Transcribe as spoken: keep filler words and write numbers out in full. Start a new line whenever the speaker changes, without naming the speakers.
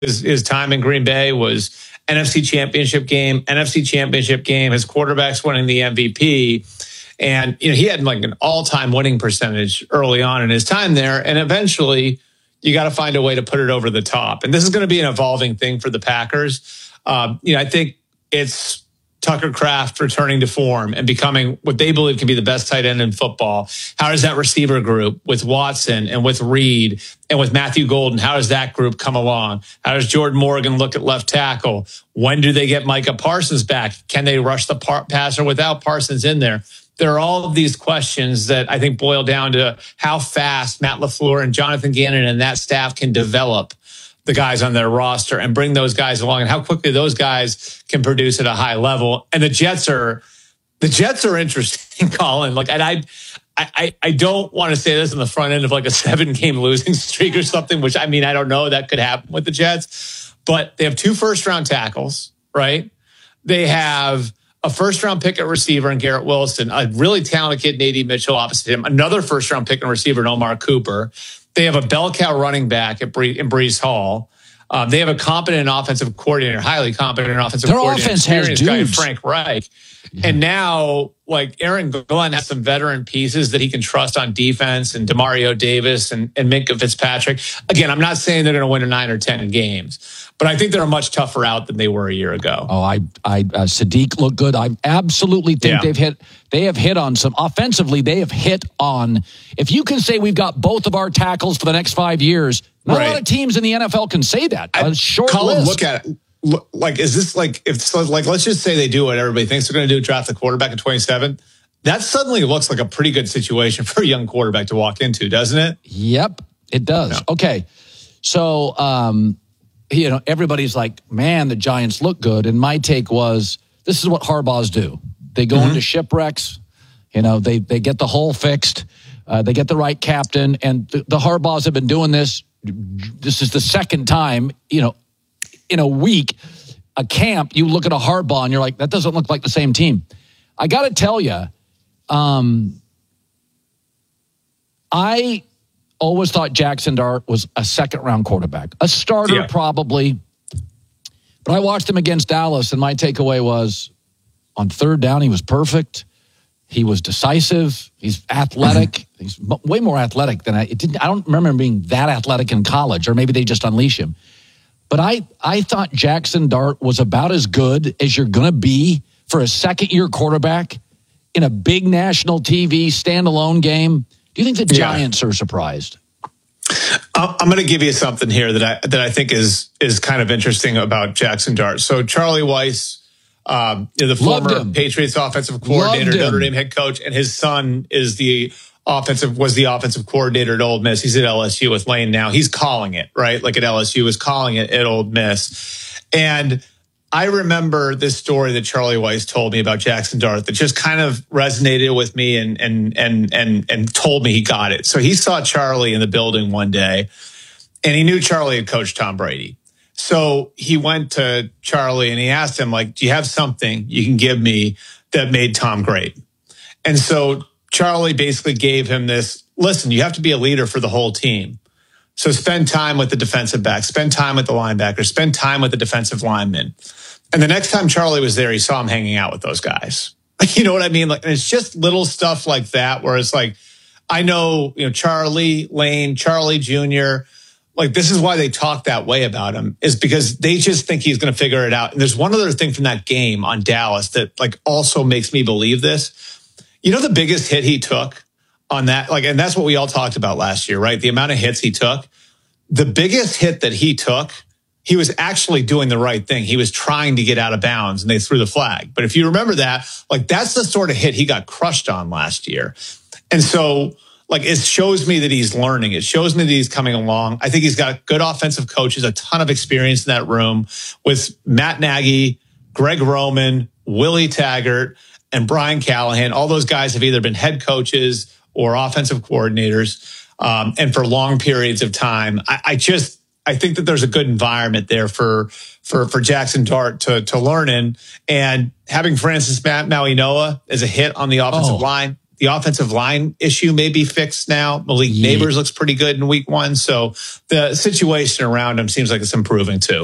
his, his time in Green Bay was N F C Championship game, N F C Championship game, his quarterbacks winning the M V P. And you know, he had like an all-time winning percentage early on in his time there. And eventually you got to find a way to put it over the top. And this is going to be an evolving thing for the Packers. Um, you know, I think it's Tucker Kraft returning to form and becoming what they believe can be the best tight end in football. How does that receiver group with Watson and with Reed and with Matthew Golden, how does that group come along? How does Jordan Morgan look at left tackle? When do they get Micah Parsons back? Can they rush the par- passer without Parsons in there? There are all of these questions that I think boil down to how fast Matt LaFleur and Jonathan Gannon and that staff can develop the guys on their roster and bring those guys along, and how quickly those guys can produce at a high level. And the Jets are, the Jets are interesting, Colin. Like, and I, I, I don't want to say this on the front end of like a seven game losing streak or something, which I mean, I don't know, that could happen with the Jets, but they have two first round tackles, right? They have a first round pick at receiver in Garrett Wilson, a really talented kid, N D Mitchell opposite him, another first round pick and receiver in Omar Cooper. They have a bell cow running back at Bree, in Brees Hall. Um, they have a competent offensive coordinator, highly competent offensive
Their
coordinator,
offense has
experienced guy,
dudes.
Frank Reich. Yeah. And now, like, Aaron Glenn has some veteran pieces that he can trust on defense, and Demario Davis and, and Minkah Fitzpatrick. Again, I'm not saying they're going to win a nine or ten games, but I think they're a much tougher out than they were a year ago.
Oh, I, I, uh, Sadiq looked good. I absolutely think
yeah.
they've hit, they have hit on some offensively. They have hit on, if you can say we've got both of our tackles for the next five years, not right. a lot of teams in the N F L can say that. A short
Colin,
list.
Look at it. Look, like, is this like, if so, like, let's just say they do what everybody thinks they're going to do, draft the quarterback at twenty-seven. That suddenly looks like a pretty good situation for a young quarterback to walk into, doesn't it?
Yep, it does.
No.
Okay. So, um, you know, everybody's like, man, the Giants look good. And my take was, this is what Harbaughs do. They go mm-hmm. into shipwrecks. You know, they, they get the hole fixed. Uh, they get the right captain. And the, the Harbaughs have been doing this. This is the second time, you know, in a week, a camp, you look at a Harbaugh and you're like, that doesn't look like the same team. I got to tell you, um, I always thought Jackson Dart was a second-round quarterback. A starter, yeah. probably. But I watched him against Dallas, and my takeaway was, on third down, he was perfect. He was decisive. He's athletic. He's way more athletic than I... It didn't, I don't remember him being that athletic in college, or maybe they just unleash him. But I, I thought Jackson Dart was about as good as you're going to be for a second-year quarterback in a big national T V standalone game. Do you think the Giants yeah. are surprised?
I'm going to give you something here that I that I think is is kind of interesting about Jackson Dart. So Charlie Weiss, um, the former Patriots offensive coordinator, Notre Dame head coach, and his son is the offensive was the offensive coordinator at Ole Miss. He's at L S U with Lane now. He's calling it, right? Like at L S U is calling it at Ole Miss. And I remember this story that Charlie Weiss told me about Jackson Dart that just kind of resonated with me and and and and and told me he got it. So he saw Charlie in the building one day, and he knew Charlie had coached Tom Brady. So he went to Charlie and he asked him, like, do you have something you can give me that made Tom great? And so Charlie basically gave him this, listen, you have to be a leader for the whole team. So spend time with the defensive back, spend time with the linebacker, spend time with the defensive linemen. And the next time Charlie was there, he saw him hanging out with those guys. You know what I mean? Like, and it's just little stuff like that where it's like, I know, you know, Charlie, Lane, Charlie Junior, like, this is why they talk that way about him, is because they just think he's going to figure it out. And there's one other thing from that game on Dallas that, like, also makes me believe this. You know, the biggest hit he took on that, like, and that's what we all talked about last year, right? The amount of hits he took. The biggest hit that he took, he was actually doing the right thing. He was trying to get out of bounds and they threw the flag. But if you remember that, like, that's the sort of hit he got crushed on last year. And so, like, it shows me that he's learning. It shows me that he's coming along. I think he's got good offensive coaches, a ton of experience in that room with Matt Nagy, Greg Roman, Willie Taggart, and Brian Callahan. All those guys have either been head coaches or offensive coordinators, um, and for long periods of time. I, I just, I think that there's a good environment there for for for Jackson Dart to to learn in, and having Francis Mauigoa as a hit on the offensive
oh.
line. the offensive line issue may be fixed now. Malik yeah. Neighbors looks pretty good in week one. So the situation around him seems like it's improving too.